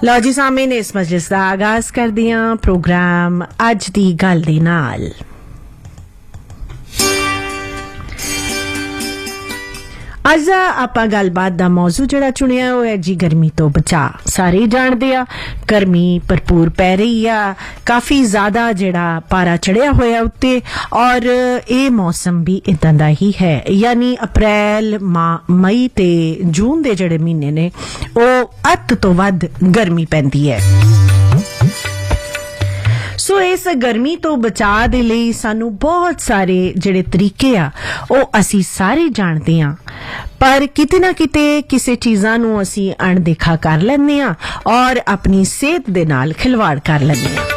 ਲਓ ਜੀ ਸਾਹਮਣੇ ਨੇ ਇਸ ਮਜਲਿਸ ਦਾ ਆਗਾਜ਼ ਕਰਦੇ ਹਾਂ ਪ੍ਰੋਗਰਾਮ ਅੱਜ ਦੀ ਗੱਲ ਦੇ ਨਾਲ। ਅੱਜ ਦਾ ਆਪਾਂ ਗੱਲਬਾਤ ਦਾ ਮੌਜੂ ਜਿਹੜਾ ਚੁਣਿਆ ਉਹ ਹੈ ਜੀ ਗਰਮੀ ਤੋਂ ਬਚਾ। ਸਾਰੇ ਹੀ ਜਾਣਦੇ ਆ ਗਰਮੀ ਭਰਪੂਰ ਪੈ ਰਹੀ ਆ, ਕਾਫੀ ਜ਼ਿਆਦਾ ਜਿਹੜਾ ਪਾਰਾ ਚੜਿਆ ਹੋਇਆ ਉੱਤੇ, ਔਰ ਇਹ ਮੌਸਮ ਵੀ ਇਦਾਂ ਦਾ ਹੀ ਹੈ। ਯਾਨੀ ਅਪ੍ਰੈਲ ਮਈ ਤੇ ਜੂਨ ਦੇ ਜਿਹੜੇ ਮਹੀਨੇ ਨੇ ਉਹ ਅੱਤ ਤੋਂ ਵੱਧ ਗਰਮੀ ਪੈਂਦੀ ਹੈ। ਸੋ ਇਸ ਗਰਮੀ ਤੋਂ ਬਚਾਅ ਦੇ ਲਈ ਸਾਨੂੰ ਬਹੁਤ ਸਾਰੇ ਜਿਹੜੇ ਤਰੀਕੇ ਆ ਉਹ ਅਸੀਂ ਸਾਰੇ ਜਾਣਦੇ ਹਾਂ, ਪਰ ਕਿਤੇ ਨਾ ਕਿਤੇ ਕਿਸੇ ਚੀਜ਼ਾਂ ਨੂੰ ਅਸੀਂ ਅਣਦੇਖਾ ਕਰ ਲੈਂਦੇ ਹਾਂ ਔਰ ਆਪਣੀ ਸਿਹਤ ਦੇ ਨਾਲ ਖਿਲਵਾੜ ਕਰ ਲੈਂਦੇ ਹਾਂ।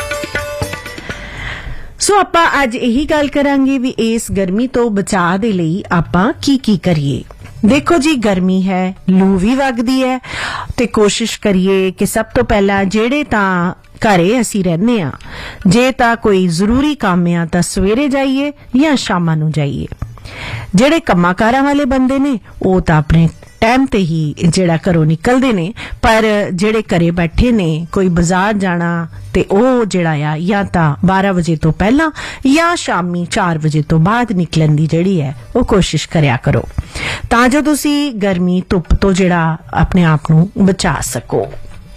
ਸੋ ਆਪਾਂ ਅੱਜ ਇਹੀ ਗੱਲ ਕਰਾਂਗੇ ਵੀ ਇਸ ਗਰਮੀ ਤੋਂ ਬਚਾਅ ਦੇ ਲਈ ਆਪਾਂ ਕੀ ਕਰੀਏ। ਦੇਖੋ ਜੀ ਗਰਮੀ ਹੈ, ਲੂ ਵੀ ਵਗਦੀ ਹੈ ਤੇ ਕੋਸ਼ਿਸ਼ ਕਰੀਏ ਕਿ ਸਭ ਤੋਂ ਪਹਿਲਾਂ ਜਿਹੜੇ ਤਾਂ ਘਰੇ ਅਸੀਂ ਰਹਿੰਦੇ ਆ, ਜੇ ਤਾਂ ਕੋਈ ਜ਼ਰੂਰੀ ਕੰਮ ਆ ਤਾਂ ਸਵੇਰੇ ਜਾਈਏ ਜਾਂ ਸ਼ਾਮਾਂ ਨੂੰ ਜਾਈਏ। ਜਿਹੜੇ ਕੰਮਾਂਕਾਰਾਂ ਵਾਲੇ ਬੰਦੇ ਨੇ ਉਹ ਤਾਂ ਆਪਣੇ ਟਾਈਮ ਤੇ ਹੀ ਜਿਹੜਾ ਘਰੋਂ ਨਿਕਲਦੇ ਨੇ, ਪਰ ਜਿਹੜੇ ਘਰੇ ਬੈਠੇ ਨੇ ਕੋਈ ਬਾਜ਼ਾਰ ਜਾਣਾ ਤੇ ਉਹ ਜਿਹੜਾ ਆ ਜਾਂ ਤਾਂ 12 ਵਜੇ ਤੋਂ ਪਹਿਲਾਂ ਜਾਂ ਸ਼ਾਮੀ 4 ਵਜੇ ਤੋਂ ਬਾਅਦ ਨਿਕਲਣ ਦੀ ਜਿਹੜੀ ਹੈ ਉਹ ਕੋਸ਼ਿਸ਼ ਕਰਿਆ ਕਰੋ, ਤਾਂ ਜੋ ਤੁਸੀਂ ਗਰਮੀ ਧੁੱਪ ਤੋਂ ਜਿਹੜਾ ਆਪਣੇ ਆਪ ਨੂੰ ਬਚਾ ਸਕੋ।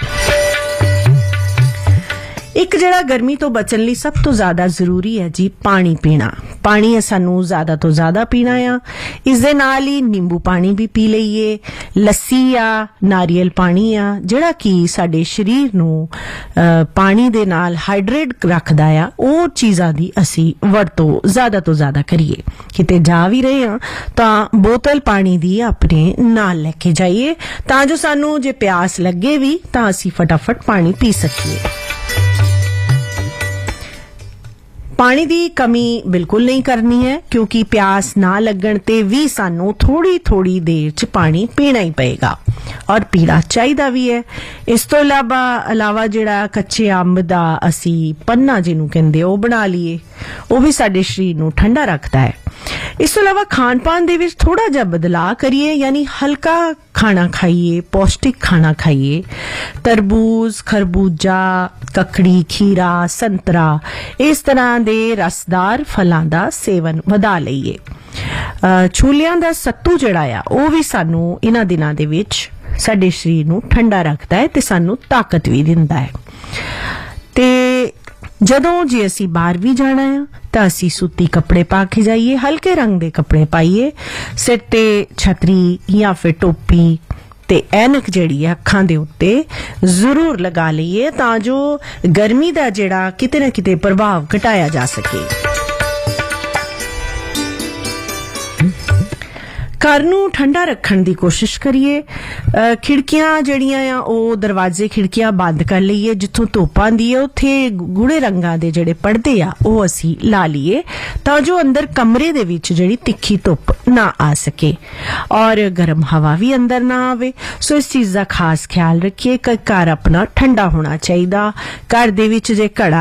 ਇੱਕ ਜਿਹੜਾ ਗਰਮੀ ਤੋਂ ਬਚਣ ਲਈ ਸਭ ਤੋਂ ਜ਼ਿਆਦਾ ਜ਼ਰੂਰੀ ਹੈ ਜੀ ਪਾਣੀ ਪੀਣਾ। ਪਾਣੀ ਸਾਨੂੰ ਜ਼ਿਆਦਾ ਤੋਂ ਜ਼ਿਆਦਾ ਪੀਣਾ ਆ। ਇਸ ਦੇ ਨਾਲ ਹੀ ਨਿੰਬੂ ਪਾਣੀ ਵੀ ਪੀ ਲਈਏ, ਲੱਸੀ ਆ, ਨਾਰੀਅਲ ਪਾਣੀ ਆ, ਜਿਹੜਾ ਕਿ ਸਾਡੇ ਸਰੀਰ ਨੂੰ ਪਾਣੀ ਦੇ ਨਾਲ ਹਾਈਡਰੇਟ ਰੱਖਦਾ ਆ। ਉਹ ਚੀਜ਼ਾਂ ਦੀ ਅਸੀਂ ਵਰਤੋਂ ਜ਼ਿਆਦਾ ਤੋਂ ਜ਼ਿਆਦਾ ਕਰੀਏ। ਕਿਤੇ ਜਾ ਵੀ ਰਹੇ ਹਾਂ ਤਾਂ ਬੋਤਲ ਪਾਣੀ ਦੀ ਆਪਣੇ ਨਾਲ ਲੈ ਕੇ ਜਾਈਏ, ਤਾਂ ਜੋ ਸਾਨੂੰ ਜੇ ਪਿਆਸ ਲੱਗੇ ਵੀ ਤਾਂ ਅਸੀਂ ਫਟਾਫਟ ਪਾਣੀ ਪੀ ਸਕੀਏ। ਪਾਣੀ ਦੀ ਕਮੀ ਬਿਲਕੁਲ ਨਹੀਂ ਕਰਨੀ ਹੈ, ਕਿਉਂਕਿ ਪਿਆਸ ਨਾ ਲੱਗਣ ਤੇ ਵੀ ਸਾਨੂੰ ਥੋੜੀ ਦੇਰ ਚ ਪਾਣੀ ਪੀਣਾ ਹੀ ਪਏਗਾ ਔਰ ਪੀਣਾ ਚਾਹੀਦਾ ਵੀ ਹੈ। ਇਸ ਤੋਂ ਇਲਾਵਾ ਜਿਹੜਾ ਕੱਚੇ ਅੰਬ ਦਾ ਅਸੀਂ ਪੰਨਾ ਜਿਹਨੂੰ ਕਹਿੰਦੇ ਉਹ ਬਣਾ ਲਈਏ, ਉਹ ਵੀ ਸਾਡੇ ਸਰੀਰ ਨੂੰ ਠੰਡਾ ਰੱਖਦਾ ਹੈ। ਇਸ ਤੋਂ ਇਲਾਵਾ ਖਾਣ ਪਾਣ ਦੇ ਵਿੱਚ ਥੋੜਾ ਜਿਹਾ ਬਦਲਾਅ ਕਰੀਏ, ਯਾਨੀ ਹਲਕਾ ਖਾਣਾ ਖਾਈਏ, ਪੌਸ਼ਟਿਕ ਖਾਣਾ ਖਾਈਏ। ਤਰਬੂਜ, ਖਰਬੂਜਾ, ਕੱਕੜੀ, ਖੀਰਾ, ਸੰਤਰਾ, ਇਸ ਤਰ੍ਹਾਂ ਦੇ ਰਸਦਾਰ ਫਲਾਂ ਦਾ ਸੇਵਨ ਵਧਾ ਲਈਏ। ਛੋਲਿਆਂ ਦਾ ਸੱਤੂ ਜਿਹੜਾ ਆ ਉਹ ਵੀ ਸਾਨੂੰ ਇਹਨਾਂ ਦਿਨਾਂ ਦੇ ਵਿੱਚ ਸਾਡੇ ਸਰੀਰ ਨੂੰ ਠੰਡਾ ਰੱਖਦਾ ਹੈ ਤੇ ਸਾਨੂੰ ਤਾਕਤ ਵੀ ਦਿੰਦਾ ਹੈ। ਤੇ ਜਦੋਂ ਜੇ ਅਸੀਂ ਬਾਹਰ ਵੀ ਜਾਣਾ ਆ ਤਾਂ ਅਸੀਂ ਸੂਤੀ ਕੱਪੜੇ ਪਾ ਕੇ ਜਾਈਏ, ਹਲਕੇ ਰੰਗ ਦੇ ਕੱਪੜੇ ਪਾਈਏ, ਸਿਰ ਤੇ ਛਤਰੀ ਜਾਂ ਫਿਰ ਟੋਪੀ ਤੇ ਐਨਕ ਜਿਹੜੀ ਹੈ ਅੱਖਾਂ ਦੇ ਉੱਤੇ ਜ਼ਰੂਰ ਲਗਾ ਲਈਏ, ਤਾਂ ਜੋ ਗਰਮੀ ਦਾ ਜਿਹੜਾ ਕਿਤੇ ਨਾ ਕਿਤੇ ਪ੍ਰਭਾਵ ਘਟਾਇਆ ਜਾ ਸਕੇ। ਘਰ ਨੂੰ ਠੰਡਾ ਰੱਖਣ ਦੀ ਕੋਸ਼ਿਸ਼ ਕਰੀਏ। ਖਿੜਕੀਆਂ ਜਿਹੜੀਆਂ ਆ ਉਹ ਦਰਵਾਜ਼ੇ ਖਿੜਕੀਆਂ ਬੰਦ ਕਰ ਲਈਏ। ਜਿੱਥੋਂ ਧੁੱਪ ਆਉਂਦੀ ਹੈ ਉੱਥੇ ਗੂੜੇ ਰੰਗਾਂ ਦੇ ਜਿਹੜੇ ਪਰਦੇ ਆ ਉਹ ਅਸੀਂ ਲਾ ਲਈਏ, ਤਾਂ ਜੋ ਅੰਦਰ ਕਮਰੇ ਦੇ ਵਿੱਚ ਜਿਹੜੀ ਤਿੱਖੀ ਧੁੱਪ ਨਾ ਆ ਸਕੇ ਔਰ ਗਰਮ ਹਵਾ ਵੀ ਅੰਦਰ ਨਾ ਆਵੇ। ਸੋ ਇਸ ਚੀਜ਼ ਦਾ ਖਾਸ ਖਿਆਲ ਰੱਖੀਏ ਕਿ ਘਰ ਆਪਣਾ ਠੰਡਾ ਹੋਣਾ ਚਾਹੀਦਾ। ਘਰ ਦੇ ਵਿੱਚ ਜੇ ਘੜਾ